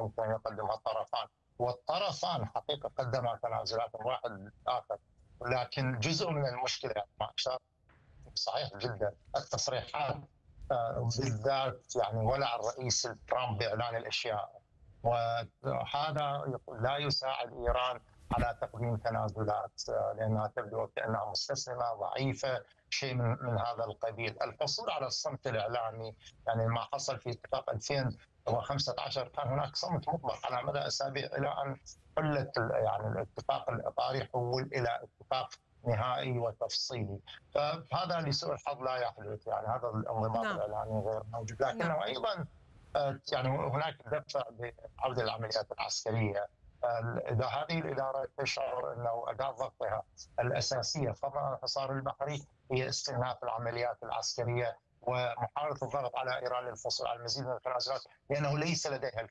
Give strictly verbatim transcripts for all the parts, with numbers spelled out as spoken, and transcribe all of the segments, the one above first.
يمكن أن يقدمها الطرفان، والطرفان حقيقة قدما تنازلات واحد آخر، لكن جزء من المشكلة ما أشار صحيح جدا التصريحات بالذات يعني ولع الرئيس ترامب بإعلان الأشياء، وهذا لا يساعد إيران على تقديم تنازلات لأنها تبدو كأنها مستسلمة ضعيفة شيء من, من هذا القبيل. الحصول على الصمت الإعلامي يعني ما حصل في اتفاق ألفين وخمسة عشر كان هناك صمت مطلق على مدى أسابيع إلى أن حلت يعني الاتفاق الإطاري حول إلى اتفاق نهائي وتفصيلي، فهذا لسوء الحظ لا يحدث، يعني هذا الانضباط نعم. الإعلامي غير موجود، لكنه نعم. أيضا يعني هناك دفع بعودة العمليات العسكرية. إذا هذه الإدارة تشعر أنه أداة ضغطها الأساسية فضلا عن الحصار البحري هي استئناف العمليات العسكرية ومحاولة الضغط على إيران للحصول على المزيد من التنازلات لأنه ليس لديها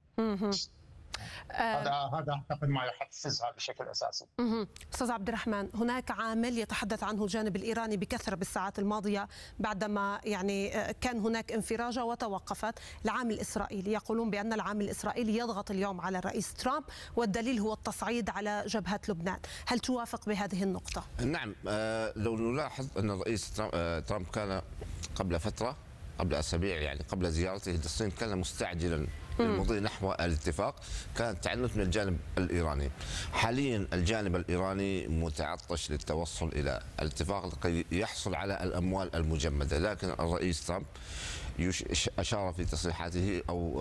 هذا هذا اعتقد ما يحفزها بشكل اساسي. استاذ عبد الرحمن، هناك عامل يتحدث عنه الجانب الايراني بكثره بالساعات الماضيه بعدما يعني كان هناك انفراجه وتوقفت، العامل الاسرائيلي، يقولون بان العامل الاسرائيلي يضغط اليوم على الرئيس ترامب والدليل هو التصعيد على جبهه لبنان، هل توافق بهذه النقطه؟ نعم، لو نلاحظ ان الرئيس ترامب كان قبل فتره قبل اسابيع يعني قبل زيارته للصين كان مستعجلا للمضي نحو الاتفاق، كان تعنت من الجانب الإيراني. حاليا الجانب الإيراني متعطش للتوصل إلى الاتفاق لكي يحصل على الأموال المجمدة، لكن الرئيس ترامب أشار في تصريحاته أو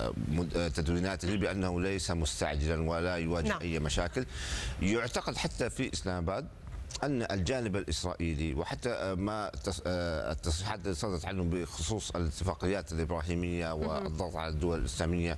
تدويناته بأنه ليس مستعجلا ولا يواجه نعم. أي مشاكل. يعتقد حتى في إسلام آباد أن الجانب الإسرائيلي وحتى ما التصريحات التي صدرت عنه بخصوص الاتفاقيات الإبراهيمية والضغط على الدول الإسلامية،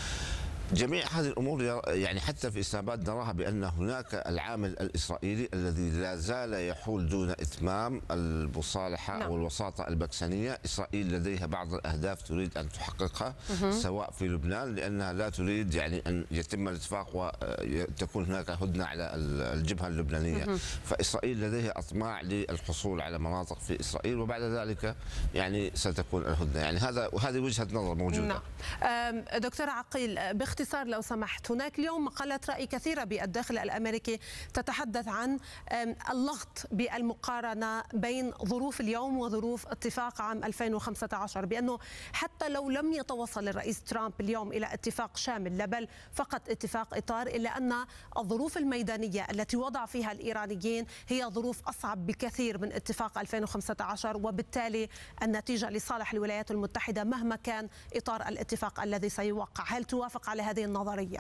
جميع هذه الأمور يعني حتى في إسلام آباد نراها بأن هناك العامل الإسرائيلي الذي لا زال يحول دون إتمام المصالحة أو الوساطة البكسنية. إسرائيل لديها بعض الأهداف تريد أن تحققها سواء في لبنان لأنها لا تريد يعني أن يتم الاتفاق وتكون هناك هدنة على الجبهة اللبنانية، فإسرائيل لديها أطماع للحصول على مناطق في إسرائيل وبعد ذلك يعني ستكون الهدنة، يعني هذا وهذه وجهة نظر موجودة. نعم. دكتور عقيل، باختصار لو سمحت، هناك اليوم مقالات رأي كثيرة بالداخل الأمريكي تتحدث عن اللغط بالمقارنة بين ظروف اليوم وظروف اتفاق عام ألفين وخمسة عشر، بأنه حتى لو لم يتوصل الرئيس ترامب اليوم إلى اتفاق شامل لا بل فقط اتفاق إطار، إلا أن الظروف الميدانية التي وضع فيها الإيرانيين هي ظروف أصعب بكثير من اتفاق ألفين وخمسة عشر، وبالتالي النتيجة لصالح الولايات المتحدة مهما كان إطار الاتفاق الذي سيوقع. هل توافق على هذه النظرية؟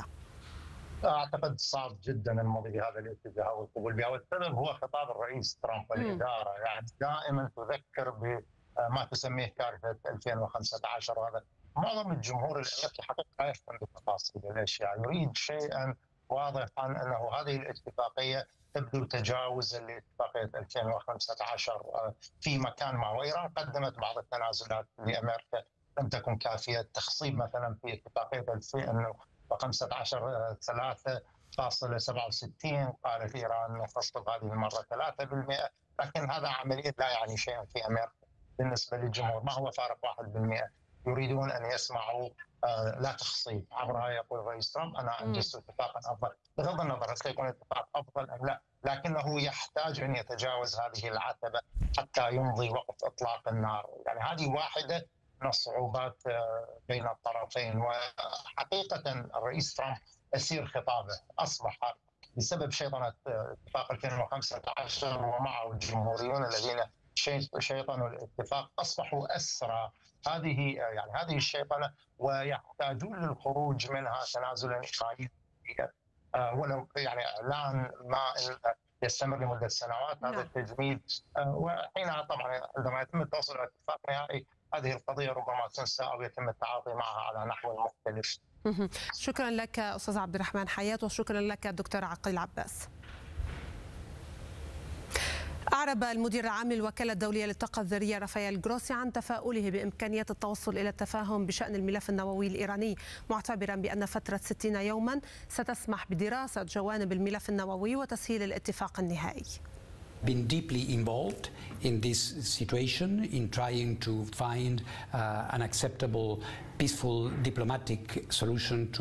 أعتقد صعب جدا المضي بهذا الاتجاه والقبول بها، والسبب هو خطاب الرئيس ترامب والإدارة، يعني دائما تذكر بما تسميه كارثة ألفين وخمسة عشر، وهذا معظم الجمهور الأمريكي حقيقة لا يهتم بتفاصيل الأشياء، يريد شيئا واضحا أنه هذه الاتفاقية تبدو تجاوزا لاتفاقية ألفين وخمسة عشر في مكان ما، وإيران قدمت بعض التنازلات لأمريكا لم تكن كافية. تخصيب مثلا في اتفاقية ألفين وخمسة عشر ثلاثة فاصلة سبعة وستين قالت إيران تسقط هذه المرة ثلاثة بالمئة، لكن هذا عمليا لا يعني شيئا في أمريكا بالنسبة للجمهور. ما هو فارق واحد بالمئة؟ يريدون أن يسمعوا آه لا تخصيب. عبرها يقول الرئيس ترامب أنا أنجزت اتفاقا أفضل، بغض النظر هل سيكون اتفاق أفضل أم لا، لكنه يحتاج أن يتجاوز هذه العتبة حتى يمضي وقت إطلاق النار. يعني هذه واحدة من الصعوبات بين الطرفين، وحقيقة الرئيس ترامب أسير خطابه، أصبح بسبب شيطنة اتفاق ألفين وخمسة عشر ومعه الجمهوريون الذين شيطنوا الاتفاق أصبحوا أسرى هذه يعني هذه الشيطنة، ويحتاجون للخروج منها تنازلا إيرانيا ولو يعني إعلان ما يستمر لمدة سنوات. هذا التجميد وحينها طبعا عندما يتم التوصل إلى اتفاق نهائي هذه القضية ربما تنسى أو يتم التعاطي معها على نحو مختلف. شكرا لك أستاذ عبد الرحمن حياة، وشكرا لك دكتور عقيل عباس. أعرب المدير العام للوكالة الدولية للطاقة الذرية رافائيل جروسي عن تفاؤله بإمكانية التوصل إلى التفاهم بشأن الملف النووي الإيراني، معتبرا بأن فترة ستين يوما ستسمح بدراسة جوانب الملف النووي وتسهيل الاتفاق النهائي. Been deeply involved in this situation in trying to find uh, an acceptable, peaceful, diplomatic solution to